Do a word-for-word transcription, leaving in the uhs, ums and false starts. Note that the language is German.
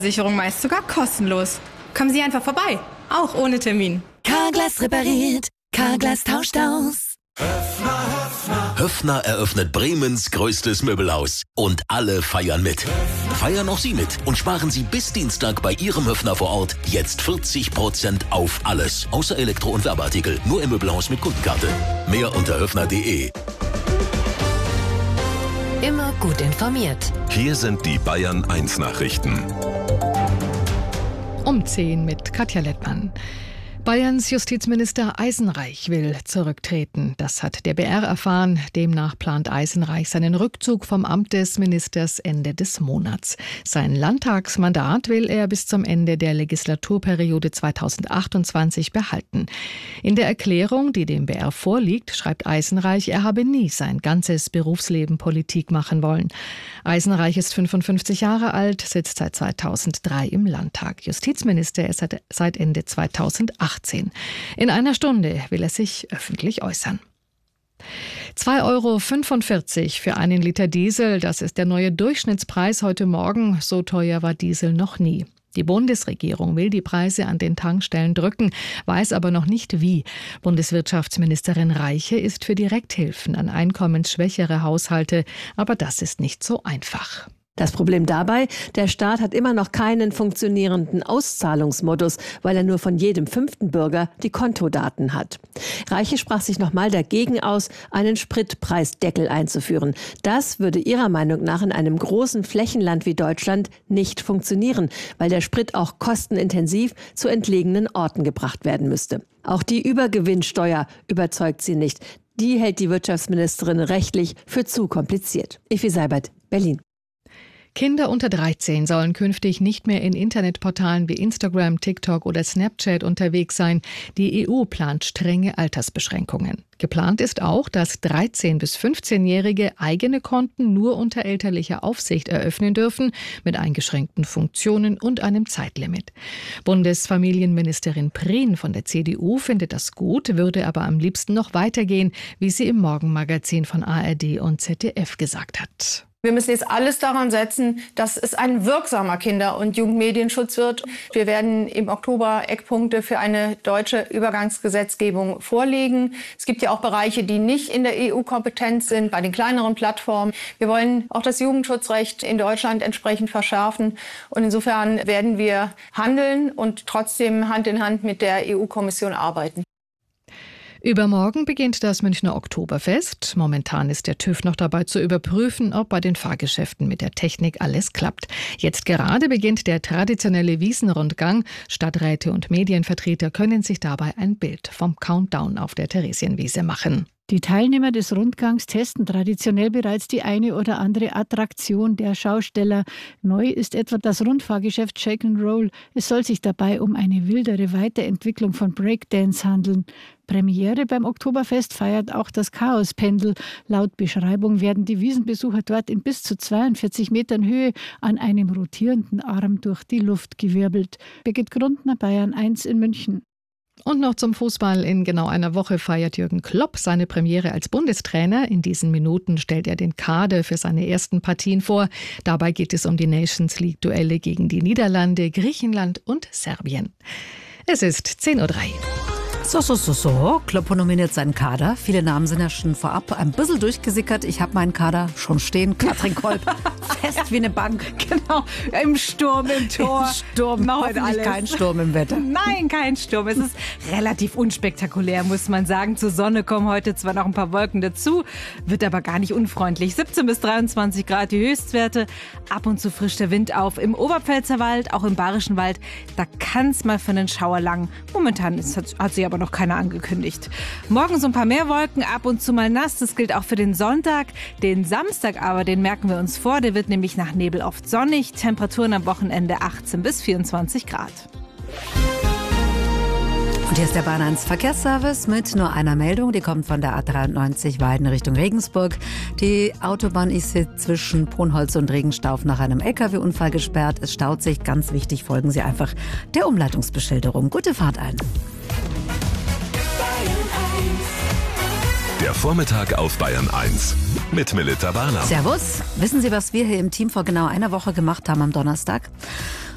Sicherung meist sogar kostenlos. Kommen Sie einfach vorbei, auch ohne Termin. Carglass repariert, Carglass tauscht aus. Höffner, Höffner. Höffner eröffnet Bremens größtes Möbelhaus. Und alle feiern mit. Feiern auch Sie mit und sparen Sie bis Dienstag bei Ihrem Höffner vor Ort jetzt vierzig Prozent auf alles. Außer Elektro- und Werbeartikel. Nur im Möbelhaus mit Kundenkarte. Mehr unter höffner punkt de. Immer gut informiert. Hier sind die Bayern eins Nachrichten. Um zehn mit Katja Lettmann. Bayerns Justizminister Eisenreich will zurücktreten. Das hat der B R erfahren. Demnach plant Eisenreich seinen Rückzug vom Amt des Ministers Ende des Monats. Sein Landtagsmandat will er bis zum Ende der Legislaturperiode zweitausendachtundzwanzig behalten. In der Erklärung, die dem B R vorliegt, schreibt Eisenreich, er habe nie sein ganzes Berufsleben Politik machen wollen. Eisenreich ist fünfundfünfzig Jahre alt, sitzt seit zweitausenddrei im Landtag. Justizminister ist er seit Ende zweitausendachtzehn. In einer Stunde will er sich öffentlich äußern. zwei Euro fünfundvierzig für einen Liter Diesel, das ist der neue Durchschnittspreis heute Morgen. So teuer war Diesel noch nie. Die Bundesregierung will die Preise an den Tankstellen drücken, weiß aber noch nicht wie. Bundeswirtschaftsministerin Reiche ist für Direkthilfen an einkommensschwächere Haushalte, aber das ist nicht so einfach. Das Problem dabei, der Staat hat immer noch keinen funktionierenden Auszahlungsmodus, weil er nur von jedem fünften Bürger die Kontodaten hat. Reiche sprach sich nochmal dagegen aus, einen Spritpreisdeckel einzuführen. Das würde ihrer Meinung nach in einem großen Flächenland wie Deutschland nicht funktionieren, weil der Sprit auch kostenintensiv zu entlegenen Orten gebracht werden müsste. Auch die Übergewinnsteuer überzeugt sie nicht. Die hält die Wirtschaftsministerin rechtlich für zu kompliziert. Effi Seibert, Berlin. Kinder unter dreizehn sollen künftig nicht mehr in Internetportalen wie Instagram, TikTok oder Snapchat unterwegs sein. Die E U plant strenge Altersbeschränkungen. Geplant ist auch, dass dreizehn- bis fünfzehnjährige eigene Konten nur unter elterlicher Aufsicht eröffnen dürfen, mit eingeschränkten Funktionen und einem Zeitlimit. Bundesfamilienministerin Prien von der C D U findet das gut, würde aber am liebsten noch weitergehen, wie sie im Morgenmagazin von A R D und Z D F gesagt hat. Wir müssen jetzt alles daran setzen, dass es ein wirksamer Kinder- und Jugendmedienschutz wird. Wir werden im Oktober Eckpunkte für eine deutsche Übergangsgesetzgebung vorlegen. Es gibt ja auch Bereiche, die nicht in der E U-Kompetenz sind, bei den kleineren Plattformen. Wir wollen auch das Jugendschutzrecht in Deutschland entsprechend verschärfen. Und insofern werden wir handeln und trotzdem Hand in Hand mit der E U-Kommission arbeiten. Übermorgen beginnt das Münchner Oktoberfest. Momentan ist der TÜV noch dabei zu überprüfen, ob bei den Fahrgeschäften mit der Technik alles klappt. Jetzt gerade beginnt der traditionelle Wiesenrundgang. Stadträte und Medienvertreter können sich dabei ein Bild vom Countdown auf der Theresienwiese machen. Die Teilnehmer des Rundgangs testen traditionell bereits die eine oder andere Attraktion der Schausteller. Neu ist etwa das Rundfahrgeschäft Shake and Roll. Es soll sich dabei um eine wildere Weiterentwicklung von Breakdance handeln. Premiere beim Oktoberfest feiert auch das Chaospendel. Laut Beschreibung werden die Wiesenbesucher dort in bis zu zweiundvierzig Metern Höhe an einem rotierenden Arm durch die Luft gewirbelt. Birgit Grundner, Bayern eins in München. Und noch zum Fußball. In genau einer Woche feiert Jürgen Klopp seine Premiere als Bundestrainer. In diesen Minuten stellt er den Kader für seine ersten Partien vor. Dabei geht es um die Nations League-Duelle gegen die Niederlande, Griechenland und Serbien. Es ist zehn Uhr drei. So, so, so, so. Kloppo nominiert seinen Kader. Viele Namen sind ja schon vorab ein bisschen durchgesickert. Ich habe meinen Kader schon stehen. Katrin Kolb, fest ja. wie eine Bank. Genau, im Sturm, im Tor. Im Sturm, hoffentlich alles. Kein Sturm im Wetter. Nein, kein Sturm. Es ist relativ unspektakulär, muss man sagen. Zur Sonne kommen heute zwar noch ein paar Wolken dazu, wird aber gar nicht unfreundlich. siebzehn bis dreiundzwanzig Grad die Höchstwerte. Ab und zu frischt der Wind auf. Im Oberpfälzer Wald, auch im Bayerischen Wald, da kann es mal für einen Schauer lang. Momentan ist, hat, hat sie aber noch keiner angekündigt. Morgen so ein paar mehr Wolken, ab und zu mal nass. Das gilt auch für den Sonntag. Den Samstag aber, den merken wir uns vor. Der wird nämlich nach Nebel oft sonnig. Temperaturen am Wochenende achtzehn bis vierundzwanzig Grad. Und hier ist der Bahn eins Verkehrsservice mit nur einer Meldung. Die kommt von der A dreiundneunzig Weiden Richtung Regensburg. Die Autobahn ist zwischen Ponholz und Regenstauf nach einem L K W-Unfall gesperrt. Es staut sich. Ganz wichtig, folgen Sie einfach der Umleitungsbeschilderung. Gute Fahrt ein. Der Vormittag auf Bayern eins mit Melita Barner. Servus. Wissen Sie, was wir hier im Team vor genau einer Woche gemacht haben am Donnerstag?